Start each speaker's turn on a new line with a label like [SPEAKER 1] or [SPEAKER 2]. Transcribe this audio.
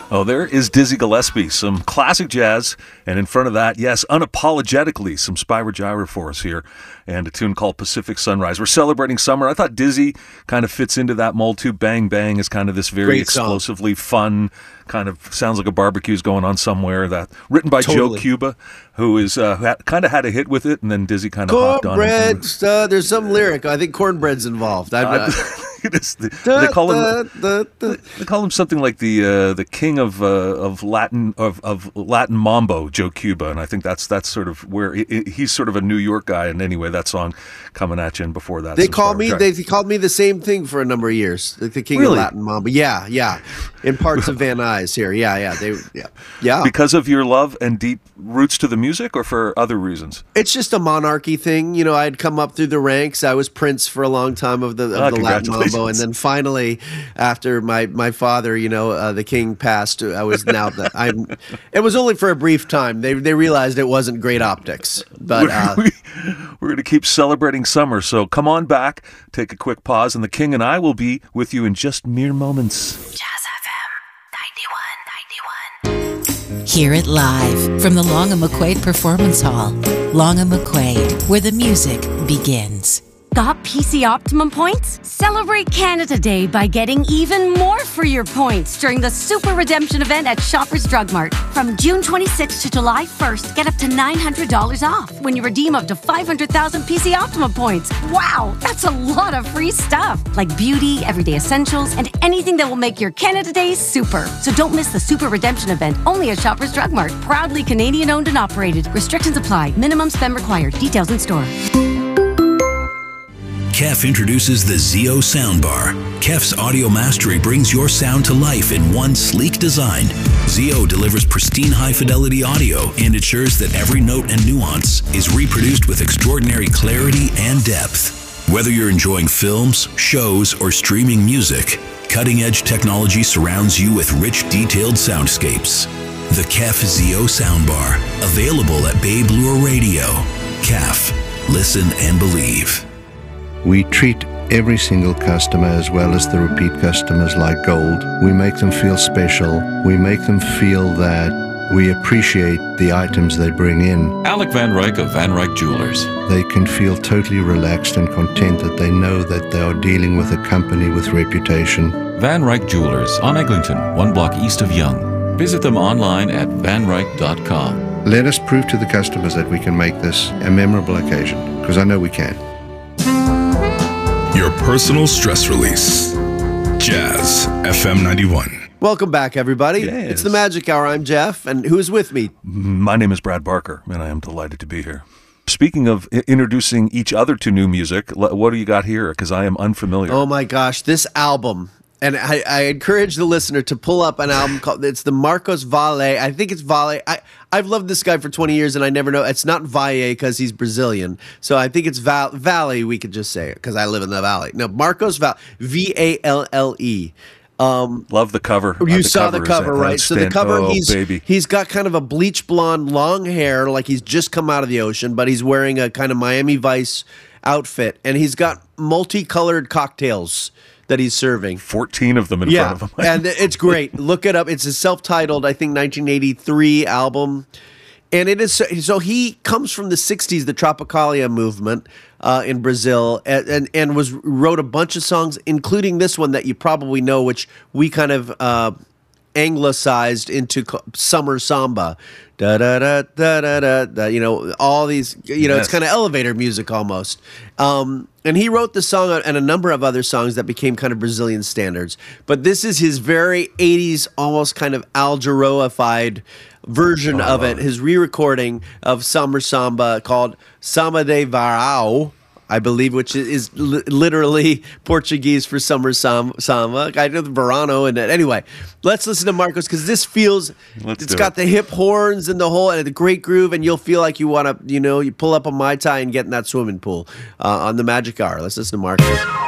[SPEAKER 1] Oh, there is Dizzy Gillespie, some classic jazz, and in front of that, yes, unapologetically, some Spyro Gyra for us here, and a tune called Pacific Sunrise. We're celebrating summer. I thought Dizzy kind of fits into that mold too. Bang Bang is kind of this very explosively fun, kind of sounds like a barbecue's going on somewhere. That written by Joe Cuba, who is kind of had a hit with it, and then Dizzy kind of hopped on.
[SPEAKER 2] Cornbread, there's some lyric. I think cornbread's involved.
[SPEAKER 1] They call him something like the king of Latin mambo, Joe Cuba, and I think that's sort of where he's sort of a New York guy. And anyway, that song coming at you, and before that,
[SPEAKER 2] they called me the same thing for a number of years, the king of Latin mambo. Yeah, in parts of Van Nuys here. Yeah.
[SPEAKER 1] Because of your love and deep roots to the music, or for other reasons?
[SPEAKER 2] It's just a monarchy thing. You know, I'd come up through the ranks. I was Prince for a long time of the Latin mambo. And then finally, after my father, the king passed, I was now that it was only for a brief time. They realized it wasn't great optics. But
[SPEAKER 1] we're going to keep celebrating summer. So come on back, take a quick pause, and the king and I will be with you in just mere moments.
[SPEAKER 3] Jazz FM 91. Hear it live from the Long and McQuaid Performance Hall. Long and McQuaid, where the music begins.
[SPEAKER 4] Got PC Optimum points? Celebrate Canada Day by getting even more for your points during the Super Redemption event at Shoppers Drug Mart. From June 26th to July 1st, get up to $900 off when you redeem up to 500,000 PC Optimum points. Wow, that's a lot of free stuff, like beauty, everyday essentials, and anything that will make your Canada Day super. So don't miss the Super Redemption event, only at Shoppers Drug Mart. Proudly Canadian owned and operated. Restrictions apply. Minimum spend required. Details in store.
[SPEAKER 5] KEF introduces the ZEO Soundbar. KEF's audio mastery brings your sound to life in one sleek design. ZEO delivers pristine high-fidelity audio and ensures that every note and nuance is reproduced with extraordinary clarity and depth. Whether you're enjoying films, shows, or streaming music, cutting-edge technology surrounds you with rich, detailed soundscapes. The KEF ZEO Soundbar, available at Babe Lure Radio. KEF. Listen and believe.
[SPEAKER 6] We treat every single customer as well as the repeat customers like gold. We make them feel special. We make them feel that we appreciate the items they bring in.
[SPEAKER 7] Alec Van Ryk of Van Ryk Jewelers.
[SPEAKER 6] They can feel totally relaxed and content that they know that they are dealing with a company with reputation.
[SPEAKER 7] Van Ryk Jewelers on Eglinton, 1 block east of Yonge. Visit them online at vanryk.com.
[SPEAKER 6] Let us prove to the customers that we can make this a memorable occasion, because I know we can.
[SPEAKER 8] Your personal stress release. Jazz FM 91.
[SPEAKER 2] Welcome back, everybody.
[SPEAKER 1] Yes.
[SPEAKER 2] It's the Magic Hour. I'm Jeff, and who's with me?
[SPEAKER 1] My name is Brad Barker, and I am delighted to be here. Speaking of introducing each other to new music, what do you got here? Because I am unfamiliar.
[SPEAKER 2] Oh my gosh, this album. And I encourage the listener to pull up an album called, it's the Marcos Valle. I think it's Valle. I've loved this guy for 20 years, and I never know. It's not Valle because he's Brazilian. So I think it's Valle, we could just say it, because I live in the Valley. No, Marcos Valle, V-A-L-L-E.
[SPEAKER 1] Love the cover.
[SPEAKER 2] You saw the cover, right? So the cover, he's got kind of a bleach blonde, long hair, like he's just come out of the ocean, but he's wearing a kind of Miami Vice outfit, and he's got multicolored cocktails that he's serving.
[SPEAKER 1] 14 of them in front of him.
[SPEAKER 2] And it's great. Look it up. It's a self-titled, I think, 1983 album. And it is so he comes from the 60s, the Tropicalia movement in Brazil, and wrote a bunch of songs, including this one that you probably know, which we kind of anglicized into summer samba. Da da da da da da. All these. It's kind of elevator music almost. And he wrote the song and a number of other songs that became kind of Brazilian standards. But this is his very 80s, almost kind of Al Jarreau-ified version of it. His re-recording of Summer Samba called Samba de Varão, I believe, which is literally Portuguese for summer samba. I know the Verano and anyway. Let's listen to Marcos, because this feels, it's got the hip horns and the whole, and the great groove, and you'll feel like you want to, you pull up a Mai Tai and get in that swimming pool on the Magic Hour. Let's listen to Marcos.